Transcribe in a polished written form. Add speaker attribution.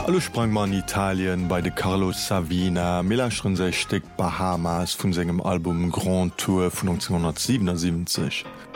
Speaker 1: Alle sprang man Italien bei de Carlos Savina, Melachron sech Steck Bahamas vun segem Album Grand Tour vun 1977.